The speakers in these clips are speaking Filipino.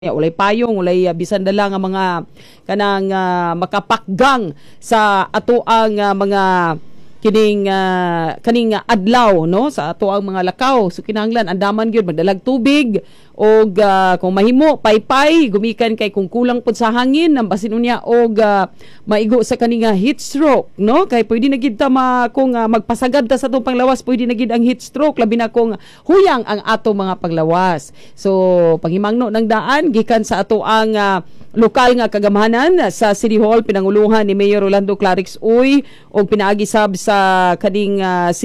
ulay payong, ulay bisan dala nga mga kanang makapakgang sa ato ang mga kaning adlaw no sa ato ang mga lakaw. So kinahanglan andaman gyud magdalag tubig og kung mahimo paypay gumikan kay kung kulang pud sa hangin ang basin unya og maigo sa kaning heat stroke no kay pwede na gid ta kung magpasagad ta sa atong panglawas pwede na gid ang heat stroke labi na kung huyang ang ato mga panglawas. So panghimangno ng daan gikan sa ato ang lokal nga kagamahanan sa City Hall pinanguluhan ni Mayor Rolando Clarix Uy og pinaagi sab sa kading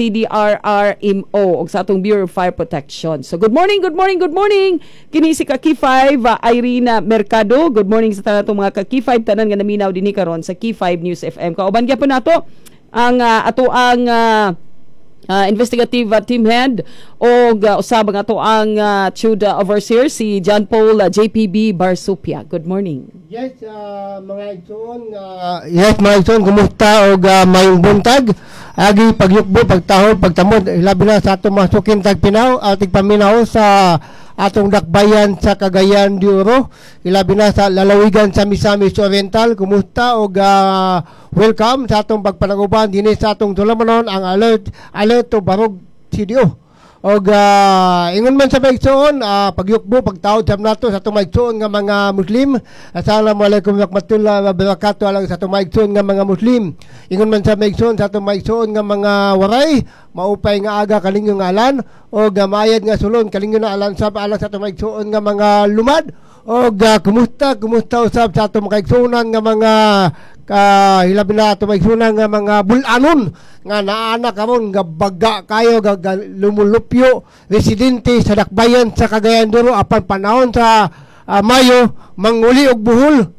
CDRRMO og sa atong Bureau of Fire Protection. So good morning. Kini si Kaki5 Irene Mercado. Good morning sa tanan atong mga Kaki5 tanan nga naminaw dinhi karon sa Ki5 News FM. Kauban gyapon nato ang ato ang investigative team head o usab ang ato ang CHUD overseer si John Paul JPB Barsupia. Good morning. Yes, mga igsoon, kumusta og mayong buntag? Agi pagyukbo, pagtahol, pagtamod, labi na sa atong masukin tagpinaw, ating paminaw sa atong dakbayan sa Cagayan de Oro, ilabi na sa lalawigan sa Misamis Oriental. Kumusta og welcome sa atong pagpanaguban dinhi sa atong tulamanon ang alert to Barog CDO. Og ingon man sa maigsoon pagyukbo pagtaod sa nato sa atong maigsoon nga mga Muslim. Assalamualaikum warahmatullahi wabarakatuh alang sa atong maigsoon nga mga Muslim. Ingon man sa maigsoon sa atong maigsoon nga mga waray maupay nga aga kalingyo nga alan og maayad nga sulon kalingyo na alan sa alang sa atong maigsoon nga mga lumad. Og kumusta usab sa atong maigsuonan nga mga hilabi na ito may sunang nga mga bulanon nga naana karon nga baga kayo lumulupyo residente sa dakbayan sa Cagayan de Oro apan panahon sa Mayo manguli og buhol.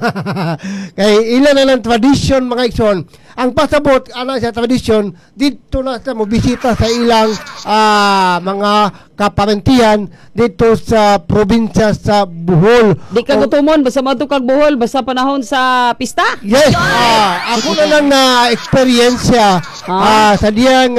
Kay ilan na lang tradisyon mga igsoon ang pasabot ana sa tradisyon dito na sa mo bisita sa ilang mga kaparentihan dito sa probinsya sa Bohol. Di ka gutumon basta madto kag Bohol basta panahon sa pista? Yes. Ako na lang na eksperyensya sa diyang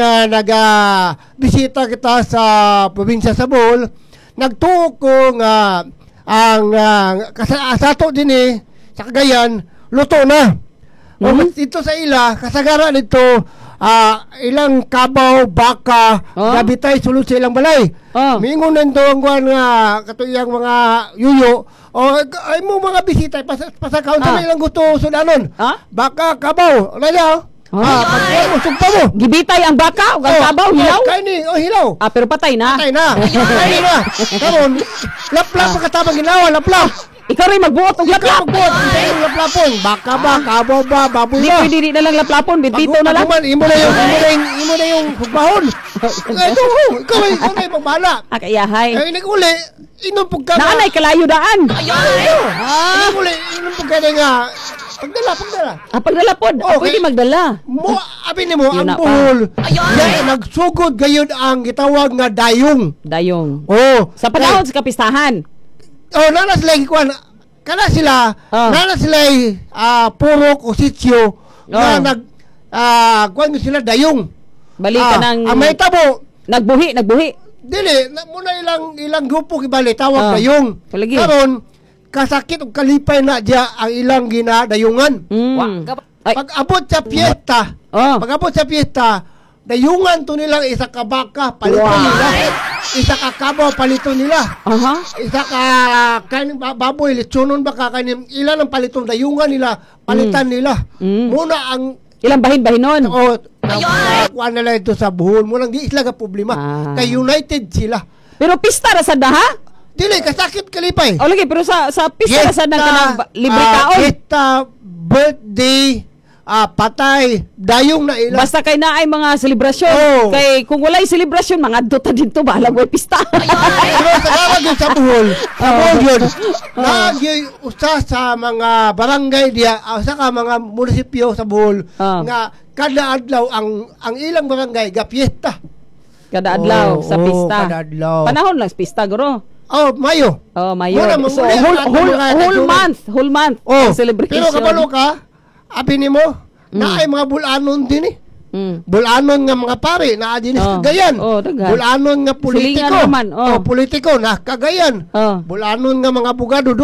bisita kita sa probinsya sa Bohol. Nagtuo ko nga ang kasato din sa Cagayan luto na. Ito sa ila kasagara dito ilang kabaw baka gabitay sulod sa ilang balay. Mingon nito ang nga katuyang mga yuyo ay mo mga bisita pasakaon sa ilang gusto sudanon. Baka kabaw laya. Pagkaya mo, sugpa mo. Gibitay ang baka o ang kabaw, hilaw? Kaya ni, hilaw. Pero patay na. Patay na. Karon, laplap pagkatabang hilaw, laplap. Ikaw rin magbuot ng laplap. Laplapon. Baka ba, kabaw ba, baboy ba. Di na lang laplapon, bitbito na lang. Imo na yung hugbahon. Ikaw ay pagbala. Kayahay. Ay, nag-uli, inom pagka. Naanay kalayo daan. Nag-uli, inom pagka nga. Pagdala. Pagdala pod. Pwede magdala. Abi ni mo, ang Bohol. Nagsugod gayon ang gitawag nga dayong. Sa panahon sa kapistahan. Nana sila ikuan. Kana sila, nana sila purok o sityo na kuan sila dayong. Balikan ng ang may tabo. Nagbuhi. Dili, muna ilang grupo kibali tawag dayong. Karon kasakit o kalipay na diya ang ilang ginadayungan. Pag abot sa piyesta, dayungan to nilang isa ka baka palito nila. Isa ka kabaw palito nila. Isa ka kaning baboy litsunon baka kaning ilan ang palitong dayungan nila, palitan nila. Muna ang ilang bahin-bahinon. Kuan nila ito sa Bohol. Muna di sila ka problema. Kay united sila. Pero pista ra sad ha? Dili, kasakit kalipay. Lagi, pero sa pista sa nang kanang libre kaon. Pista, birthday, patay, dayong na ilang. Basta kay na ay mga selebrasyon. Kay kung walay selebrasyon, mga dota dito, bahala mo pista. Pero sa karag yun sa Bohol, yun, usa sa mga barangay diya, sa mga munisipyo sa Bohol, nga kada adlaw ang ilang barangay, gapiesta. Kada adlaw sa pista. Kada adlaw. Panahon lang sa pista, guro. Mayo. Mayo. So, whole month. Celebration. Pero kabalo ka, abi nimo, na ay mga bulanon din Bulanon nga mga pare na din sa Cagayan. Daghan. Bulanon nga politiko. Silingan naman, politiko na Cagayan. Bulanon nga mga abogado